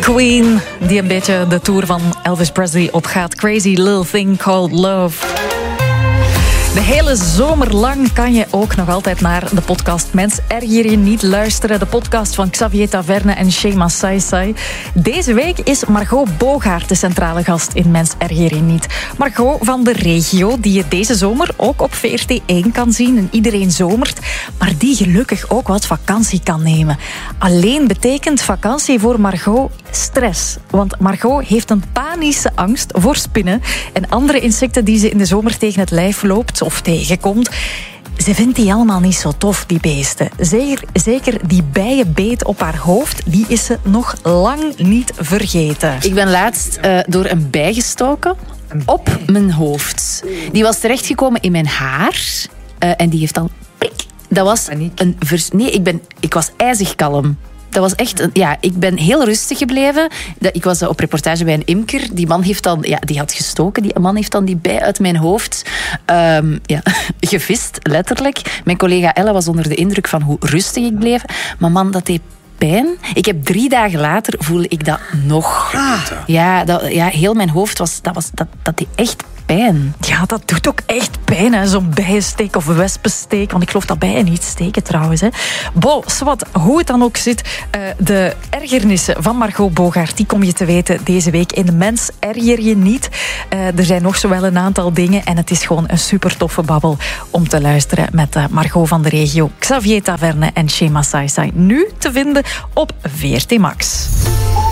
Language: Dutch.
Queen, die een beetje de tour van Elvis Presley opgaat. Crazy Little Thing Called Love. De hele zomer lang kan je ook nog altijd naar de podcast Mens Erger Je Niet luisteren. De podcast van Xavier Taverne en Shema Saisai. Deze week is Margot Bogaert de centrale gast in Mens Erger Je Niet. Margot van de regio, die je deze zomer ook op VRT1 kan zien. En iedereen zomert, maar die gelukkig ook wat vakantie kan nemen. Alleen betekent vakantie voor Margot stress. Want Margot heeft een panische angst voor spinnen en andere insecten die ze in de zomer tegen het lijf loopt of tegenkomt. Ze vindt die allemaal niet zo tof, die beesten. Zeker die bijenbeet op haar hoofd, die is ze nog lang niet vergeten. Ik ben laatst door een bij gestoken op mijn hoofd. Die was terechtgekomen in mijn haar en die heeft dan prik. Dat was een ik was ijzig kalm. Dat was echt ik ben heel rustig gebleven. Ik was op reportage bij een imker. Die man heeft dan, die had gestoken. Die man heeft dan die bij uit mijn hoofd gevist, letterlijk. Mijn collega Elle was onder de indruk van hoe rustig ik bleef. Maar man, dat deed pijn. Ik heb 3 dagen later voelde ik dat nog. Heel mijn hoofd dat deed echt pijn. Ja, dat doet ook echt pijn, hè? Zo'n bijensteek of wespensteek. Want ik geloof dat bijen niet steken, trouwens. Hè. Swat, hoe het dan ook zit, de ergernissen van Margot Bogaert, die kom je te weten deze week in Mens Erger Je Niet. Er zijn nog zo wel een aantal dingen en het is gewoon een super toffe babbel om te luisteren met Margot van de regio, Xavier Taverne en Shema Saisai. Nu te vinden op VRT Max.